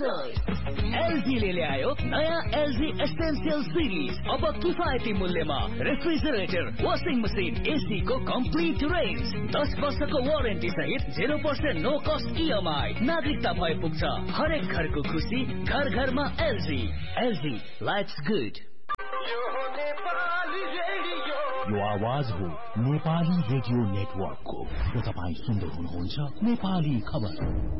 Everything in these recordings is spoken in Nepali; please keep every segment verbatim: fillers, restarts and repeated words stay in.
एलजी ले ल्यायो नयाँ एलजी एसेन्शियल सिरिज। अब किफायती मूल्यमा रेफ्रिजरेटर, वाशिङ मसिन, एसी को कम्प्लिट रेन्ज, दस वर्षको वारेन्टी सहित zero percent no cost EMI. नागरिकता भए पुग्छ हरेक घरको खुसी, घर घरमा एलजी। LG lives good. यो आवाज हो नेपाली रेडियो नेटवर्कको। र तपाईँ सुन्दै हुनुहुन्छ नेपाली खबर।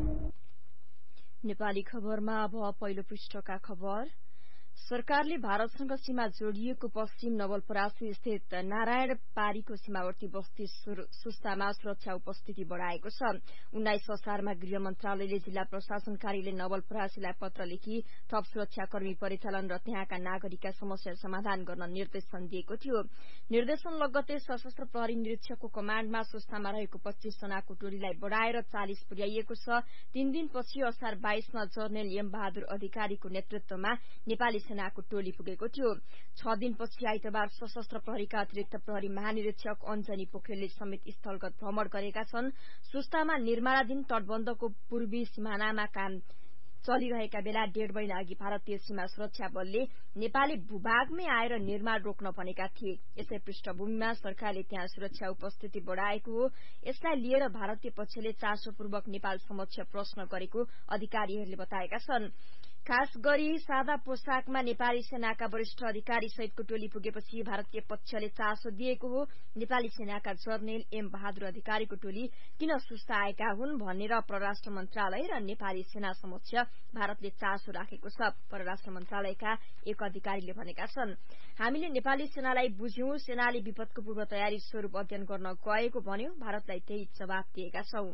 नेपाली खबरमा अब पहिलो पृष्ठका खबर। सरकारले भारतसँग सीमा जोडिएको पश्चिम नवलपरासी स्थित नारायण पारीको सीमावर्ती बस्ती सुस्तामा सुरक्षा उपस्थिति बढ़ाएको छ। उन्नाइस असारमा गृह मन्त्रालयले जिल्ला प्रशासन कार्यालय नवलपरासीलाई पत्र लेखी थप सुरक्षाकर्मी परिचालन र त्यहाँका नागरिकका समस्या समाधान गर्न निर्देशन दिएको थियो। निर्देशन लगत्तै सशस्त्र प्रहरी निरीक्षकको कमाण्डमा सुस्तामा रहेको पच्चीस जनाको टोलीलाई बढ़ाएर चालिस पुर्याइएको छ। तीन दिनपछि असार बाइसमा जर्नेल एम बहादुर अधिकारीको नेतृत्वमा नेपाली सेनाको टोली पुगेको थियो। छ दिनपछि आइतबार सशस्त्र प्रहरीका अतिरिक्त प्रहरी महानिरीक्षक अञ्जनी पोखरेलले समेत स्थलगत भ्रमण गरेका छन्। सुस्तामा निर्माणाधीन तटबन्धको पूर्वी सिमानामा काम चलिरहेका बेला डेढ़ महिना अघि भारतीय सीमा सुरक्षा बलले नेपाली भूभागमै आएर निर्माण रोक्न भनेका थिए। यसै पृष्ठभूमिमा सरकारले त्यहाँ सुरक्षा उपस्थिति बढ़ाएको हो। यसलाई लिएर भारतीय पक्षले चासोपूर्वक नेपाल समक्ष प्रश्न गरेको अधिकारीहरूले बताएका छन्। खास गरी सादा पोसाकमा नेपाली सेनाका वरिष्ठ अधिकारी सहितको टोली पुगेपछि भारतीय पक्षले चासो दिएको हो। नेपाली सेनाका जर्नेल एम बहादुर अधिकारीको टोली किन सुस्ता आएका हुन् भनेर परराष्ट्र मन्त्रालय र नेपाली सेना समक्ष भारतले चासो राखेको छ। परराष्ट्र मन्त्रालयका एक अधिकारीले भनेका छन्, हामीले नेपाली सेनालाई बुझ्यौं, सेनाले विपदको पूर्व तयारी स्वरूप अध्ययन गर्न गएको भन्यो। भारतलाई त्यही जवाब दिएका छौं।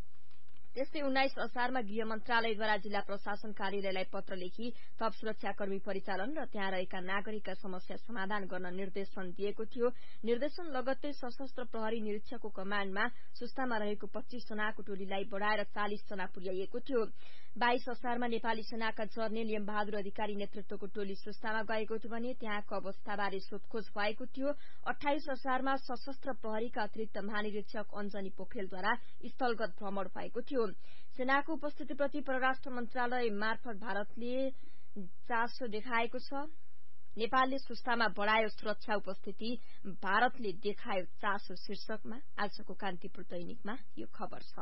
त्यस्तै उन्नाइस असारमा गृह मन्त्रालयद्वारा जिल्ला प्रशासन कार्यालयलाई पत्र लेखी थप सुरक्षाकर्मी परिचालन र त्यहाँ रहेका नागरिकका समस्या समाधान गर्न निर्देशन दिएको थियो। निर्देशन लगत्तै सशस्त्र प्रहरी निरीक्षकको कमाण्डमा सुस्तामा रहेको पच्चीस जनाको टोलीलाई बढ़ाएर चालिस जना पुर्याइएको थियो। बाइस असारमा नेपाली सेनाका जर्नेल एम बहादुर अधिकारी नेतृत्वको टोली सुस्तामा गएको थियो भने त्यहाँको अवस्थाबारे सोधखोज भएको थियो। अठाइस असारमा सशस्त्र प्रहरीका अतिरिक्त महानिरीक्षक अञ्जनी पोखरेलद्वारा स्थलगत भ्रमण भएको थियो। सेनाको उपस्थितिप्रति परराष्ट्र मन्त्रालय मार्फत भारतले चासो देखाएको छ। नेपालले सुस्तामा बढ़ायो सुरक्षा उपस्थिति, भारतले देखायो चासो शीर्षकमा आजको कान्तिपुर दैनिकमा यो खबर छ।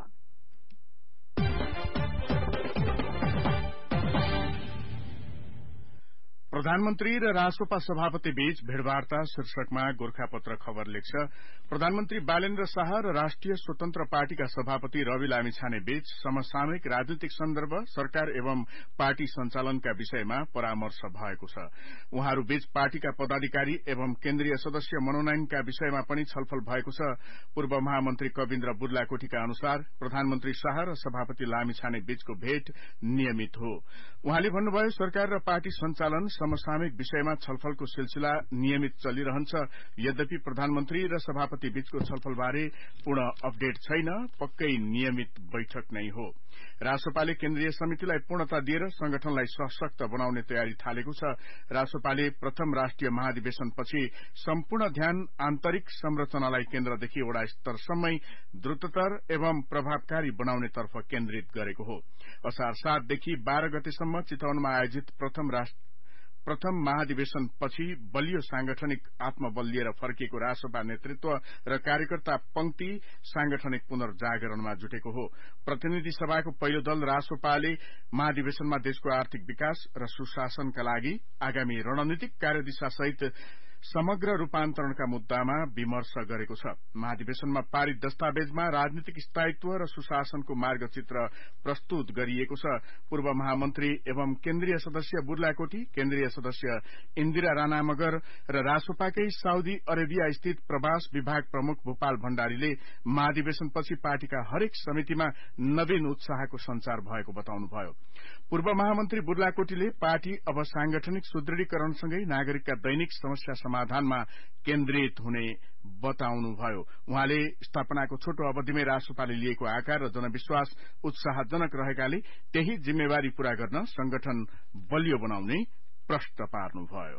प्रधानमन्त्री र रासोपा सभापति बीच भेटवार्ता शीर्षकमा गोर्खापत्र खबर लेख्छ। प्रधानमन्त्री बालेन्द्र शाह र राष्ट्रिय स्वतन्त्र पार्टीका सभापति रवि लामिछाने बीच समसामयिक राजनीतिक सन्दर्भ, सरकार एवं पार्टी सञ्चालनका विषयमा परामर्श भएको छ। उहाँहरू बीच पार्टीका पदाधिकारी एवं केन्द्रीय सदस्य मनोनयनका विषयमा पनि छलफल भएको छ। पूर्व महामन्त्री कविन्द्र बुर्लाकोटीका अनुसार प्रधानमन्त्री शाह र सभापति लामिछाने बीचको भेट नियमित हो। उहाँले भन्नुभयो, सरकार र पार्टी सञ्चालन समसामयिक विषयमा छलफलको सिलसिला नियमित चलिरहन्छ। यद्यपि प्रधानमन्त्री र सभापति बीचको छलफलबारे पूर्ण अपडेट छैन, पक्कै नियमित बैठक नै हो। रासोपाले केन्द्रीय समितिलाई पूर्णता दिएर संगठनलाई सशक्त बनाउने तयारी थालेको छ। रासोपाले प्रथम राष्ट्रिय महाधिवेशनपछि सम्पूर्ण ध्यान आन्तरिक संरचनालाई केन्द्रदेखि वडा स्तरसम्मै द्रुततर एवं प्रभावकारी बनाउनेतर्फ केन्द्रित गरेको हो। असार सातदेखि बाह्र गतेसम्म चितवनमा आयोजित प्रथम राष्ट्र प्रथम महाधिवेशनपछि बलियो सांगठनिक आत्मबल लिएर फर्किएको रासोपा नेतृत्व र कार्यकर्ता पंक्ति सांगठनिक पुनर्जागरणमा जुटेको हो। प्रतिनिधि सभाको पहिलो दल रासोपाले महाधिवेशनमा देशको आर्थिक विकास र सुशासनका लागि आगामी रणनीतिक कार्यदिशा सहित समग्र रूपान्तरणका मुद्दामा विमर्श गरेको छ। महाधिवेशनमा पारित दस्तावेजमा राजनीतिक स्थायित्व र सुशासनको मार्गचित्र प्रस्तुत गरिएको छ। पूर्व महामन्त्री एवं केन्द्रीय सदस्य बुर्लाकोटी, केन्द्रीय सदस्य इन्दिरा राणा मगर र रासोपाकै साउदी अरेबिया स्थित प्रवास विभाग प्रमुख भूपाल भण्डारीले महाधिवेशनपछि पार्टीका हरेक समितिमा नवीन उत्साहको संचार भएको बताउनुभयो। पूर्व महामन्त्री बुर्लाकोटीले पार्टी अब सांगठनिक सुदृढीकरणसँगै नागरिकका दैनिक समस्या समाधानमा केन्द्रित हुने बताउनुभयो। उहाँले स्थापनाको छोटो अवधिमै रासोपाले लिएको आकार र जनविश्वास उत्साहजनक रहेकाले त्यही जिम्मेवारी पूरा गर्न संगठन बलियो बनाउने प्रश्न पार्नुभयो।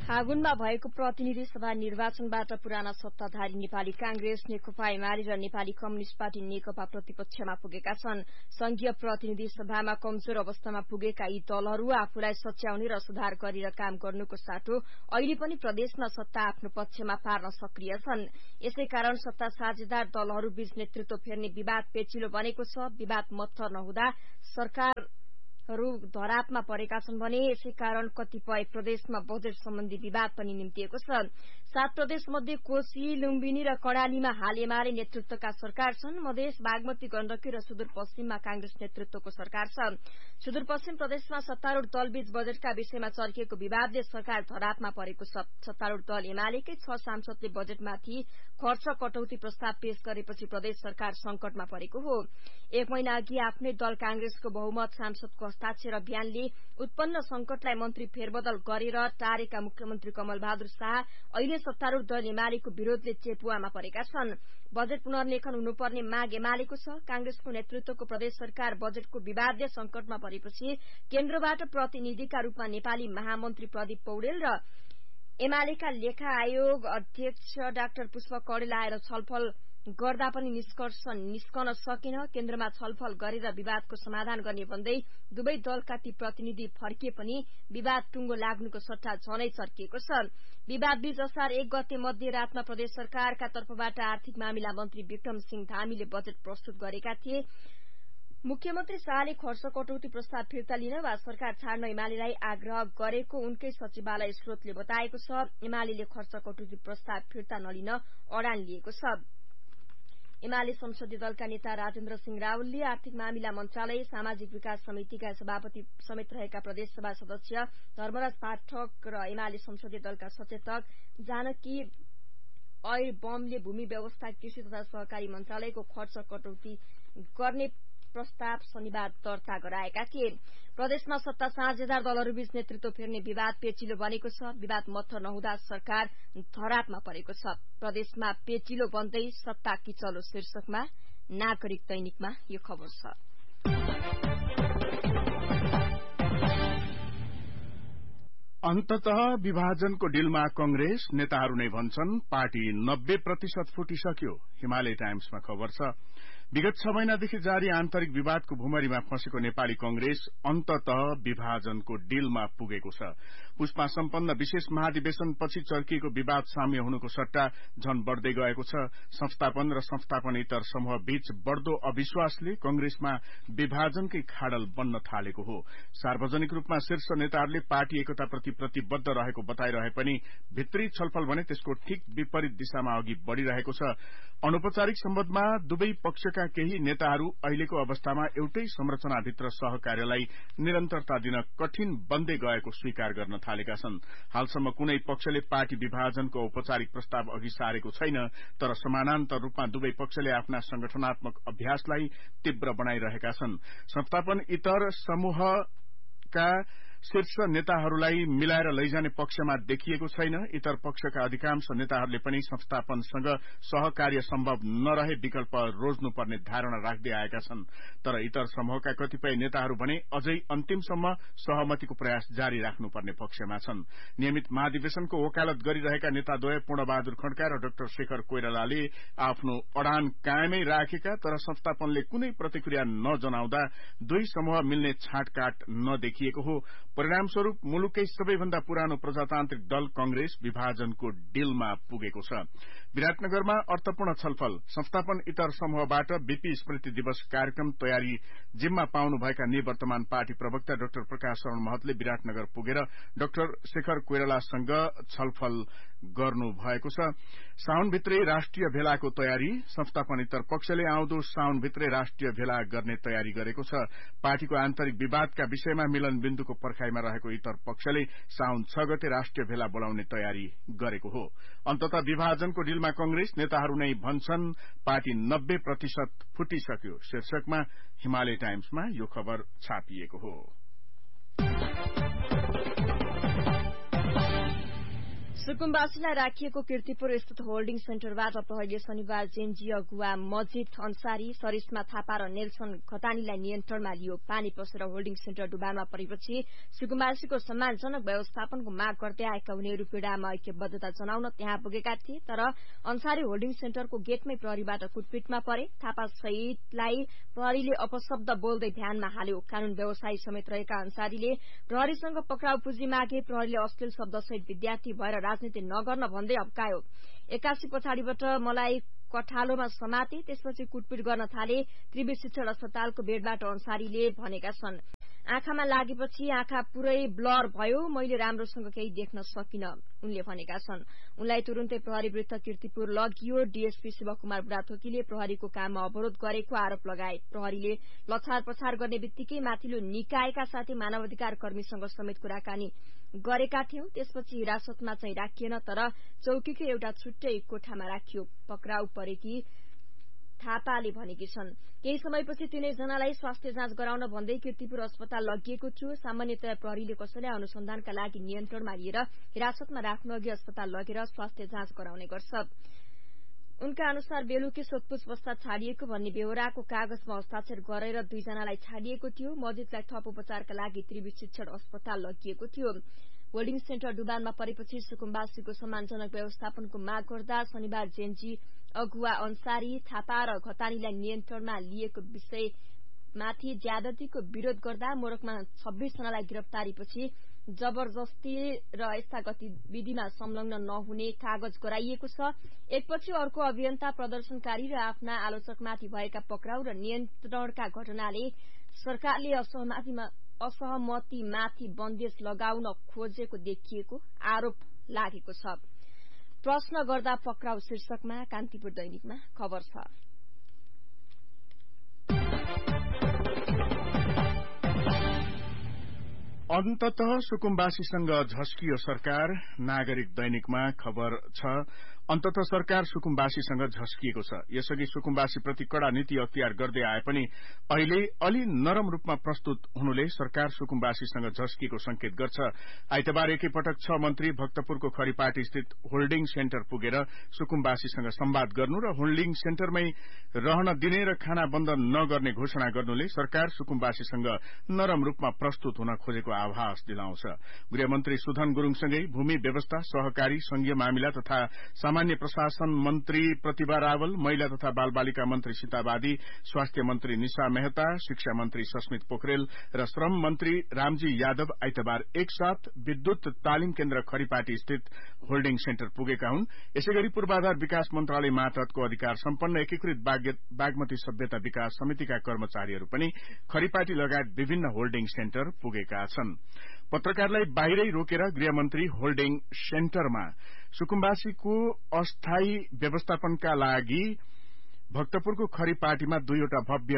फागुनमा भएको प्रतिनिधि सभा निर्वाचनबाट पुराना सत्ताधारी नेपाली कांग्रेस, नेकपा एमाले र नेपाली कम्युनिष्ट पार्टी नेकपा प्रतिपक्षमा पुगेका छन्। संघीय प्रतिनिधि सभामा कमजोर अवस्थामा पुगेका यी दलहरू आफूलाई सच्याउने र सुधार गरेर काम गर्नुको साटो अहिले पनि प्रदेशमा सत्ता आफ्नो पक्षमा पार्न सक्रिय छन्। यसैकारण सत्ता साझेदार दलहरू बीच नेतृत्व फेर्ने विवाद पेचिलो बनेको छ। विवाद मत्थर नहुँदा सरकार धरापमा परेका छन् भने यसै कारण कतिपय प्रदेशमा बजेट सम्बन्धी विवाद पनि निम्तिएको छ। सात प्रदेश मध्ये कोशी, लुम्बिनी र कर्णालीमा हाल एमाले नेतृत्वका सरकार छन्। मधेस, बागमती, गण्डकी र सुदूरपश्चिममा कांग्रेस नेतृत्वको सरकार छ। सुदूरपश्चिम प्रदेशमा सत्तारूढ़ दलबीच बजेटका विषयमा चर्किएको विवादले सरकार धरापमा परेको छ। सत्तारूढ़ दल एमालेकै छ सांसदले बजेटमाथि खर्च कटौती प्रस्ताव पेश गरेपछि प्रदेश सरकार संकटमा परेको हो। एक महिना अघि आफ्नै दल कांग्रेसको बहुमत सांसदको हस्ताक्षर अभियानले उत्पन्न संकटलाई मन्त्री फेरबदल गरेर टारेका मुख्यमन्त्री कमल बहादुर शाह अहिले सत्तारूढ़ दल एमालेको विरोधले चेपुवामा परेका छन्। बजेट पुनर्लेखन हुनुपर्ने माग एमालेको छ। कांग्रेसको नेतृत्वको प्रदेश सरकार बजेटको विवादले संकटमा परेपछि केन्द्रबाट प्रतिनिधिका रूपमा नेपाली महामन्त्री प्रदीप पौडेल र एमालेका लेखा आयोग अध्यक्ष डाक्टर पुष्प कौडेल आएर छलफल गर्दा पनि निष्कर्ष निस्कन सकेन। केन्द्रमा छलफल गरेर विवादको समाधान गर्ने भन्दै दुवै दलका ती प्रतिनिधि फर्किए पनि विवाद टुंगो लाग्नुको सट्टा झनै चर्किएको छ। विवादबीच असार एक गते मध्यरातमा प्रदेश सरकारका तर्फबाट आर्थिक मामिला मन्त्री विक्रम सिंह धामीले बजेट प्रस्तुत गरेका थिए। मुख्यमन्त्री शाहले खर्च कटौती प्रस्ताव फिर्ता लिन वा सरकार छाड्न एमालेलाई आग्रह गरेको उनकै सचिवालय स्रोतले बताएको छ। एमाले खर्च कटौती प्रस्ताव फिर्ता नलिन अडान लिएको छ। एमाले संसदीय दलका नेता राजेन्द्र सिंह रावलले आर्थिक मामिला मन्त्रालय, सामाजिक विकास समितिका सभापति समेत रहेका प्रदेशसभा सदस्य धर्मराज पाठक र एमाले संसदीय दलका सचेतक जानकी ऐर बमले भूमि व्यवस्था, कृषि तथा सहकारी मन्त्रालयको खर्च कटौती गर्ने प्रस्ताव शनिबार दर्ता गराएका थिए। प्रदेशमा सत्ता साझेदार दलहरूबीच नेतृत्व फेर्ने विवाद पेचिलो बनेको छ। विवाद मत्थर नहुँदा सरकार धरापमा परेको छ। प्रदेशमा पेचिलो बन्दै सत्ता किचलो शीर्षकमा नागरिक दैनिकमा यो खबर छ। अन्ततः विभाजनको डिलमा कंग्रेस नेताहरू नै भन्छन् पार्टी नब्बे प्रतिशत फुटिसक्यो। हिमालय टाइम्समा खबर छ। विगत छ महिनादेखि जारी आन्तरिक विवादको भुमरीमा फँसेको नेपाली कंग्रेस अन्ततः विभाजनको डिलमा पुगेको छ। पुष्पमा सम्पन्न विशेष महाधिवेशनपछि चर्किएको विवाद साम्य हुनुको सट्टा झन बढ़दै गएको छ। संस्थापन र संस्थापनेतर समूह बीच बढ़दो अविश्वासले कंग्रेसमा विभाजनकै खाडल बन्न थालेको हो। सार्वजनिक रूपमा शीर्ष नेताहरूले पार्टी एकताप्रति प्रतिबद्ध रहेको बताइरहे पनि भित्री छलफल भने त्यसको ठिक विपरीत दिशामा अघि बढ़िरहेको छ। अनौपचारिक सम्बन्धमा दुवै पक्षका केही नेताहरू अहिलेको अवस्थामा एउटै संरचनाभित्र सहकार्यलाई निरन्तरता दिन कठिन बन्दै गएको स्वीकार गर्न थालेका छन्। हालसम्म कुनै पक्षले पार्टी विभाजनको औपचारिक प्रस्ताव अघि सारेको छैन, तर समानान्तर रूपमा दुवै पक्षले आफ्ना संगठनात्मक अभ्यासलाई तीव्र बनाइरहेका छन्। संस्थापन इतर समूहका शीर्ष नेताहरूलाई मिलाएर लैजाने पक्षमा देखिएको छैन। इतर पक्षका अधिकांश नेताहरूले पनि संस्थापनसँग सहकार्य सम्भव नरहे विकल्प रोज्नुपर्ने धारणा राख्दै आएका छन्। तर इतर समूहका कतिपय नेताहरू भने अझै अन्तिमसम्म सहमतिको प्रयास जारी राख्नुपर्ने पक्षमा छन्। नियमित महाधिवेशनको वकालत गरिरहेका नेताद्वय पूर्णबहादुर खड्का र डाक्टर शेखर कोइरालाले आफ्नो अडान कायमै राखेका तर संस्थापनले कुनै प्रतिक्रिया नजनाउँदा दुई समूह मिल्ने छाँटकाट नदेखिएको हो। परिणामस्वरूप मुलुककै सबैभन्दा पुरानो प्रजातान्त्रिक दल कंग्रेस विभाजनको डिलमा पुगेको छ। विराटनगरमा अर्थपूर्ण छलफल। संस्थापन इतर समूहबाट बीपी स्मृति दिवस कार्यक्रम तयारी जिम्मा पाउनुभएका निवर्तमान पार्टी प्रवक्ता डाक्टर प्रकाश शरण महतले विराटनगर पुगेर डाक्टर शेखर कोइरालासँग छलफल गर्नु भएको छ। साउनभित्रै राष्ट्रिय भेलाको तयारी। संस्थापन इतर पक्षले आउँदो साउनभित्रै राष्ट्रिय भेला गर्ने तयारी गरेको छ। पार्टीको आन्तरिक विवादका विषयमा मिलन बिन्दुको पर्खाइमा रहेको इतर पक्षले साउन छ गते राष्ट्रिय भेला बोलाउने तयारी गरेको हो। अन्ततः विभाजनको डिलमा कंग्रेस नेताहरू नै भन्छन् पार्टी नब्बे प्रतिशत फुटिसक्यो शीर्षकमा हिमालय टाइम्समा यो खबर छापिएको हो। सुकुम्बासीलाई राखिएको कीर्तिपुर स्थित होल्डिङ सेन्टरबाट प्रहरीले शनिबार जेएनजी अगुवा मजिद अन्सारी, सरिस्मा थापा र नेल्सन घतानीलाई नियन्त्रणमा लियो। पानी पसेर होल्डिङ सेन्टर डुबानमा परेपछि सुकुम्बासीको सम्मानजनक व्यवस्थापनको माग गर्दै आएका उनीहरू पीड़ामा ऐक्यबद्धता जनाउन त्यहाँ पुगेका थिए। तर अन्सारी होल्डिङ सेन्टरको गेटमै प्रहरीबाट कुटपिटमा परे। थापा सहितलाई प्रहरीले अपशब्द बोल्दै भ्यानमा हाल्यो। कानून व्यवसायी समेत रहेका अन्सारीले प्रहरीसँग पक्राउ पुँजी मागे। प्रहरीले अश्लील शब्दसहित विद्यार्थी भएर राजनीति नगर्न भन्दै अप्कायो। एक्कासी पछाडिबाट मलाई कठालोमा समाते, त्यसपछि कुटपिट गर्न थाले। त्रिवी शिक्षण अस्पतालको बेडबाट अन्सारीले भनेका छन्। आँखामा लागेपछि आँखा पुरै ब्लर भयो, मैले राम्रोसँग केही देख्न सकिन उनले भनेका छन्। उनलाई तुरुन्तै प्रहरी वृत्त कीर्तिपुर लगियो। डीएसपी शिवकुमार बुढाथोकीले प्रहरीको काममा अवरोध गरेको आरोप लगाए। प्रहरीले लछार पछार गर्ने बित्तिकै माथिल्लो निकायका साथै मानवाधिकार कर्मीसँग समेत कुराकानी गरेका थियौं। त्यसपछि हिरासतमा चाहिँ राखिएन, तर चौकीकै एउटा छुट्टै कोठामा राखियो। पक्राउ परेकी थापाले भनेकी छन्। केही समयपछि तीनैजनालाई स्वास्थ्य जाँच गराउन भन्दै कीर्तिपुर अस्पताल लगिएको थियो। सामान्यतया प्रहरीले कसैलाई अनुसन्धानका लागि नियन्त्रणमा लिएर हिरासतमा राख्नु अघि अस्पताल लगेर स्वास्थ्य जाँच गराउने गर्छ। उनका अनुसार बेलुकी सोधपूछ पश्चात छाडिएको भन्ने बेहोराको कागजमा हस्ताक्षर गरेर दुईजनालाई छाडिएको थियो। मजिदलाई थप उपचारका लागि त्रिवी शिक्षण अस्पताल लगिएको थियो। होल्डिङ सेन्टर डुबानमा परेपछि सुकुम्बासीको सम्मानजनक व्यवस्थापनको माग गर्दा शनिबार जेएनजी अगुवा अन्सारी, थापा र घतानीलाई नियन्त्रणमा लिएको विषयमाथि ज्यादतीको विरोध गर्दा मोरकमा छब्बीस जनालाई गिरफ्तारीपछि जबरजस्ती र यस्ता गतिविधिमा संलग्न नहुने कागज गराइएको छ। एकपछि अर्को अभियन्ता, प्रदर्शनकारी र आफ्ना आलोचकमाथि भएका पक्राउ र नियन्त्रणका घटनाले सरकारले असहमतिमा असहमतिमाथि बन्देज लगाउन खोजेको देखिएको आरोप लागेको छ। प्रश्न गर्दा पक्राउ शीर्षकमा कान्तिपुर दैनिकमा खबर छ। अन्ततः सुकुम्बासीसँग झस्कियो सरकार, नागरिक दैनिकमा खबर छ। अन्ततः सरकार सुकुम्बासीसँग झस्किएको छ। यसअघि सुकुम्बासीप्रति कड़ा नीति अख्तियार गर्दै आए पनि अहिले अलि नरम रूपमा प्रस्तुत हुनुले सरकार सुकुम्बासीसँग झस्किएको संकेत गर्छ। आइतबार एकैपटक छ मन्त्री भक्तपुरको खरीपाटी स्थित होल्डिङ सेन्टर पुगेर सुकुम्बासीसँग संवाद गर्नु र होल्डिङ सेन्टरमै रहन दिने र खाना बन्द नगर्ने घोषणा गर्नुले सरकार सुकुम्बासीसँग नरम रूपमा प्रस्तुत हुन खोजेको आभास दिलाउँछ। गृहमन्त्री सुधन गुरूङसँगै भूमि व्यवस्था, सहकारी, संघीय मामिला तथा सामान्य प्रशासन मन्त्री प्रतिभा रावल, महिला तथा बालबालिका मन्त्री सीता बादी, स्वास्थ्य मन्त्री निशा मेहता, शिक्षा मन्त्री सस्मित पोखरेल र श्रम मन्त्री रामजी यादव आइतबार एकसाथ विद्युत तालिम केन्द्र खरीपाटी स्थित होल्डिङ सेन्टर पुगेका हुन्। यसैगरी पूर्वाधार विकास मन्त्रालय मातहतको अधिकार सम्पन्न एकीकृत बागमती सभ्यता विकास समितिका कर्मचारीहरू पनि खरीपाटी लगायत विभिन्न होल्डिङ सेन्टर पुगेका छन्। पत्रकारलाई बाहिरै रोकेर गृहमन्त्री होल्डिङ सेन्टरमा सुकुम्बासीको अस्थायी व्यवस्थापनका लागि भक्तपुरको खरीपाटीमा दुईवटा भव्य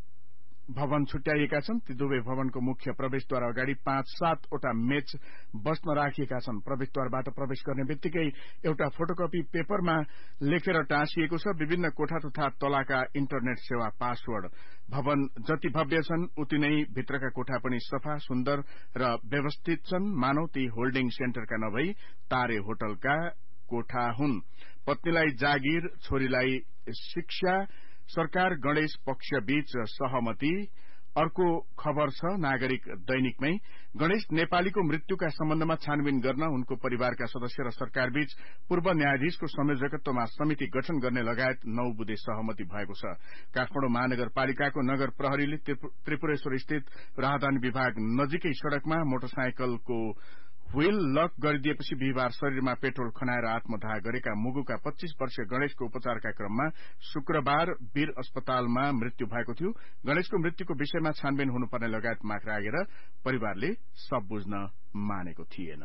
भवन छुट्याइएका छन्। ती दुवै भवनको मुख्य प्रवेशद्वार अगाडि पाँच सातवटा मेच बस्न राखिएका छन्। प्रवेशद्वारबाट प्रवेश गर्ने बित्तिकै एउटा फोटोकपी पेपरमा लेखेर टाँसिएको छ विभिन्न कोठा तथा तलाका इन्टरनेट सेवा पासवर्ड। भवन जति भव्य छन् उति नै भित्रका कोठा पनि सफा, सुन्दर र व्यवस्थित छन्। मानव ती होल्डिङ सेन्टरका नभई तारे होटलका कोठा हुन्। पत्नीलाई जागिर, छोरीलाई शिक्षा, सरकार गणेश पक्ष बीच सहमति। अर्को खबर छ नागरिक दैनिकमै। गणेश नेपालीको मृत्युका सम्बन्धमा छानबिन गर्न उनको परिवारका सदस्य र सरकार बीच पूर्व न्यायाधीशको संयोजकत्वमा समिति गठन गर्ने लगायत नौ बुँदे सहमति भएको छ। काठमाडौँ महानगरपालिकाको नगर प्रहरीले त्रिपुरेश्वर स्थित राहदानी विभाग नजिकै सड़कमा मोटरसाइकलको व्हील लक गरिदिएपछि बिहिबार शरीरमा पेट्रोल खनाएर आत्मदाह गरेका मुगुका पच्चीस वर्षीय गणेशको उपचारका क्रममा शुक्रबार वीर अस्पतालमा मृत्यु भएको थियो। गणेशको मृत्युको विषयमा छानबिन हुनुपर्ने लगायत माग राखेर परिवारले सब बुझ्न मानेको थिएन।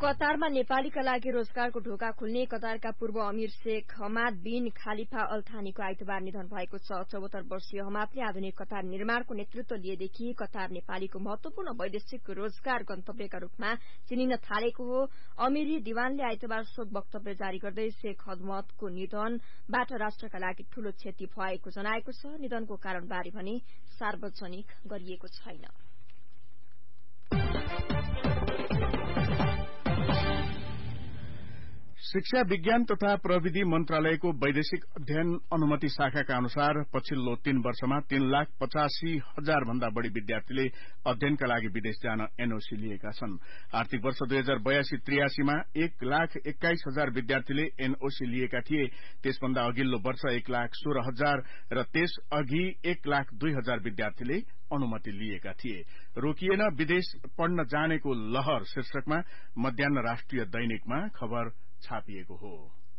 कतारमा नेपालीका लागि रोजगारको ढोका खुल्ने कतारका पूर्व अमीर शेख हमाद बिन खालिफा अल थानीको आइतबार निधन भएको छ। चौहत्तर वर्षीय हमादले आधुनिक कतार निर्माणको नेतृत्व लिएदेखि कतार नेपालीको महत्वपूर्ण वैदेशिक रोजगार गन्तव्यका रूपमा चिनिन थालेको हो। अमीरी दिवानले आइतबार शोक वक्तव्य जारी गर्दै शेख हमादको निधनबाट राष्ट्रका लागि ठूलो क्षति भएको जनाएको छ। निधनको कारणबारे भने सार्वजनिक गरिएको छैन। शिक्षा विज्ञान तथा प्रविधि मन्त्रालयको वैदेशिक अध्ययन अनुमति शाखाका अनुसार पछिल्लो तीन वर्षमा तीन लाख पचासी हजार भन्दा बढ़ी विद्यार्थीले अध्ययनका लागि विदेश जान एनओसी लिएका छन्। आर्थिक वर्ष दुई हजार बयासी त्रियासीमा एक लाख एक्काइस हजार विद्यार्थीले एनओसी लिएका थिए। त्यसभन्दा अघिल्लो वर्ष एक लाख सोह्र हजार र त्यस अघि एक लाख दुई हजार विद्यार्थीले अनुमति लिएका थिए। रोकिएन विदेश पढ्न जानेको लहर शीर्षकमा मध्याह्न राष्ट्रिय दैनिकमा खबर छापिएको हो।